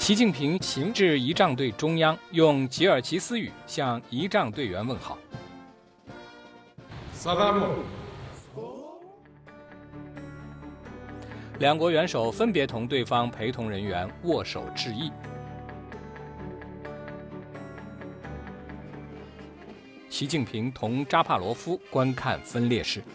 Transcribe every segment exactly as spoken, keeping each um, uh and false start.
习近平行至仪仗队中央，用吉尔吉斯语向仪仗队员问好。两国元首分别同对方陪同人员握手致意。习近平同扎帕罗夫观看分列式。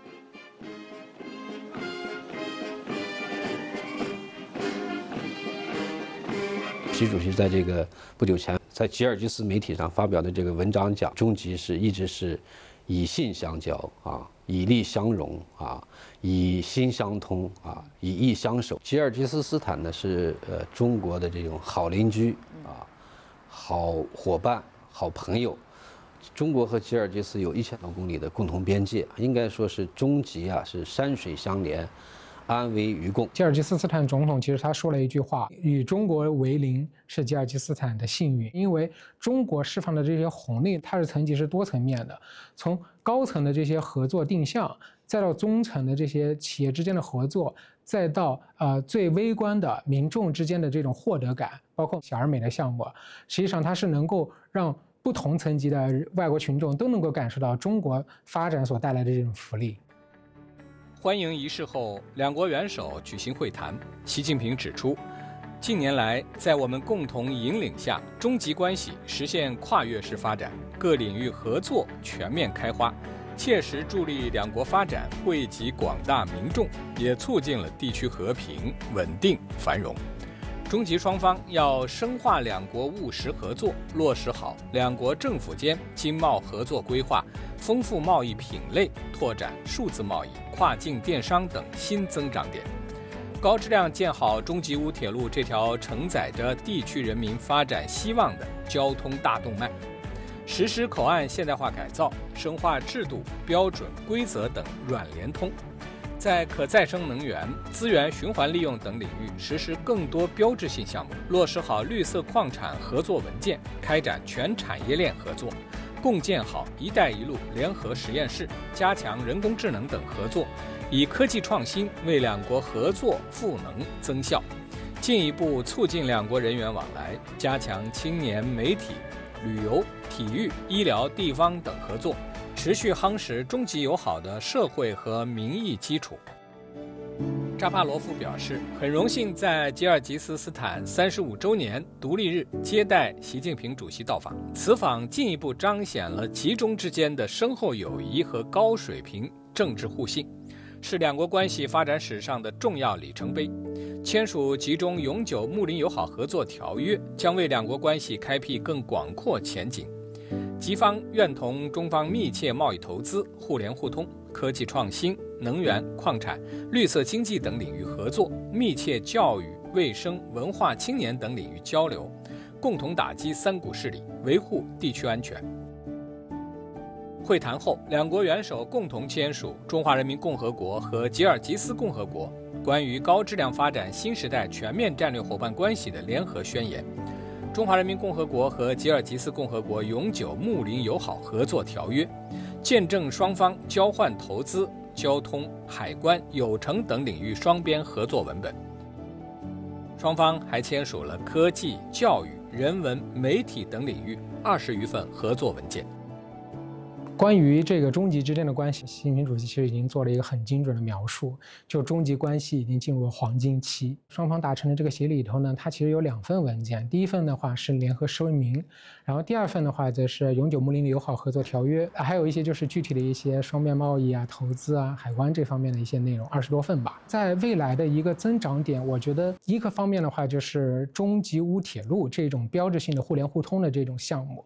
习主席在这个不久前在吉尔吉斯媒体上发表的这个文章讲，中吉是一直是以信相交啊，以利相容啊，以心相通啊，以义相守。吉尔吉斯斯坦呢是呃中国的这种好邻居啊，好伙伴、好朋友。中国和吉尔吉斯有一千多公里的共同边界，应该说是中吉啊是山水相连，安危与共。 吉尔吉斯斯坦总统其实他说了一句话：“与中国为邻是吉尔吉斯斯坦的幸运。”因为中国释放的这些红利，它是层级是多层面的，从高层的这些合作定向，再到中层的这些企业之间的合作，再到呃最微观的民众之间的这种获得感，包括小而美的项目，实际上它是能够让不同层级的外国群众都能够感受到中国发展所带来的这种福利。 欢迎仪式后，两国元首举行会谈。习近平指出，近年来在我们共同引领下，中吉关系实现跨越式发展，各领域合作全面开花，切实助力两国发展，惠及广大民众，也促进了地区和平、稳定、繁荣。中吉双方要深化两国务实合作，落实好两国政府间经贸合作规划，丰富贸易品类，拓展数字贸易、跨境电商等新增长点，高质量建好中吉乌铁路这条承载着地区人民发展希望的交通大动脉，实施口岸现代化改造，深化制度、标准、规则等软联通。在可再生能源、资源循环利用等领域实施更多标志性项目，落实好绿色矿产合作文件，开展全产业链合作，共建好“一带一路”联合实验室，加强人工智能等合作，以科技创新为两国合作赋能增效，进一步促进两国人员往来，加强青年、媒体、旅游、体育、医疗、地方等合作，持续夯实中吉友好的社会和民意基础。扎帕罗夫表示，很荣幸在吉尔吉斯斯坦三十五周年独立日接待习近平主席到访，此访进一步彰显了吉中之间的深厚友谊和高水平政治互信，是两国关系发展史上的重要里程碑。签署吉中永久睦邻友好合作条约，将为两国关系开辟更广阔前景。吉方愿同中方密切贸易投资、互联互通、科技创新、能源、矿产、绿色经济等领域合作，密切教育、卫生、文化、青年等领域交流，共同打击三股势力，维护地区安全。会谈后，两国元首共同签署中华人民共和国和吉尔吉斯共和国关于高质量发展新时代全面战略伙伴关系的联合宣言。中华人民共和国和吉尔吉斯共和国永久睦邻友好合作条约，见证双方交换投资、交通、海关、有成等领域双边合作文本。双方还签署了科技、教育、人文、媒体等领域二十余份合作文件。 关于这个中吉之间的关系，习近平主席其实已经做了一个很精准的描述，就中吉关系已经进入了黄金期。双方达成的这个协议里头呢，它其实有两份文件，第一份的话是联合声明，然后第二份的话则是永久睦邻友好合作条约，还有一些就是具体的一些双边贸易啊、投资啊、海关这方面的一些内容，二十多份吧。在未来的一个增长点，我觉得一个方面的话就是中吉乌铁路这种标志性的互联互通的这种项目。